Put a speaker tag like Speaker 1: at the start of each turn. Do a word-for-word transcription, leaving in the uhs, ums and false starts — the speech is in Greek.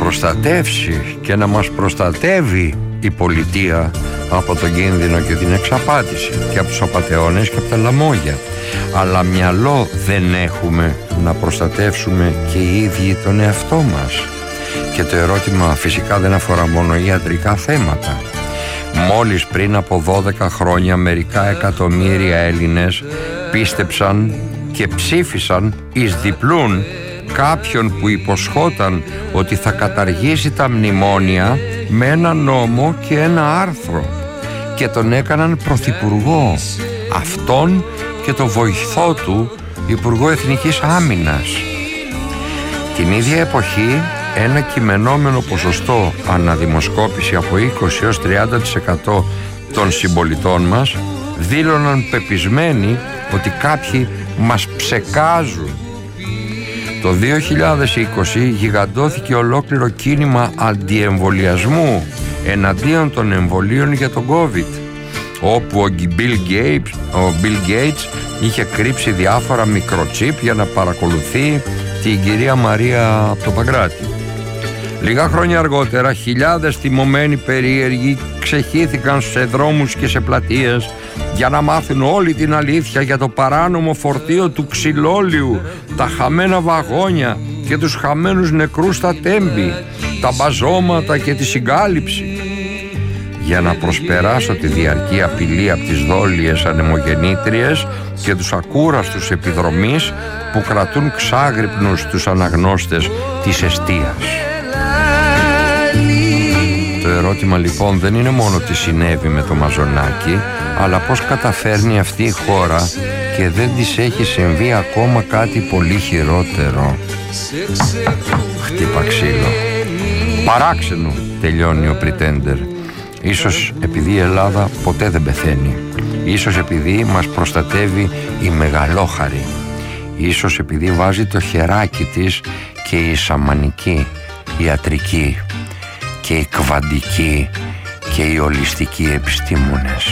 Speaker 1: προστατεύσει και να μας προστατεύει η πολιτεία από τον κίνδυνο και την εξαπάτηση και από τους απατεώνες και από τα λαμόγια, αλλά μυαλό δεν έχουμε να προστατεύσουμε και οι ίδιοι τον εαυτό μας. Και το ερώτημα φυσικά δεν αφορά μόνο ιατρικά θέματα. Μόλις πριν από δώδεκα χρόνια μερικά εκατομμύρια Έλληνες πίστεψαν και ψήφισαν εις διπλούν κάποιον που υποσχόταν ότι θα καταργήσει τα μνημόνια με ένα νόμο και ένα άρθρο, και τον έκαναν πρωθυπουργό, αυτόν και το βοηθό του Υπουργό Εθνικής Άμυνας. Την ίδια εποχή ένα κειμενόμενο ποσοστό αναδημοσκόπηση από είκοσι έως τριάντα τοις εκατό των συμπολιτών μας δήλωναν πεπισμένοι ότι κάποιοι μας ψεκάζουν. Το δύο χιλιάδες είκοσι γιγαντώθηκε ολόκληρο κίνημα αντιεμβολιασμού εναντίον των εμβολίων για τον COVID, όπου ο Bill Gates, ο Bill Gates είχε κρύψει διάφορα μικροτσίπ για να παρακολουθεί την κυρία Μαρία από το Παγκράτη. Λίγα χρόνια αργότερα χιλιάδες τιμωμένοι περίεργοι ξεχύθηκαν σε δρόμους και σε πλατείες για να μάθουν όλη την αλήθεια για το παράνομο φορτίο του ξυλόλιου, τα χαμένα βαγόνια και τους χαμένους νεκρούς στα Τέμπη, τα μπαζώματα και τη συγκάλυψη. Για να προσπεράσω τη διαρκή απειλή από τις δόλιες ανεμογεννήτριες και τους ακούραστους επιδρομείς που κρατούν ξάγρυπνους τους αναγνώστες της εστίας. Το ερώτημα λοιπόν δεν είναι μόνο τι συνέβη με το Μαζονάκι, αλλά πώς καταφέρνει αυτή η χώρα και δεν της έχει συμβεί ακόμα κάτι πολύ χειρότερο. Χτύπα ξύλο. Παράξενο, τελειώνει ο Pretender. Ίσως επειδή η Ελλάδα ποτέ δεν πεθαίνει. Ίσως επειδή μας προστατεύει η μεγαλόχαρη. Ίσως επειδή βάζει το χεράκι της και η σαμανική, η ιατρική και η κβαντική και οι ολιστικοί επιστήμονες.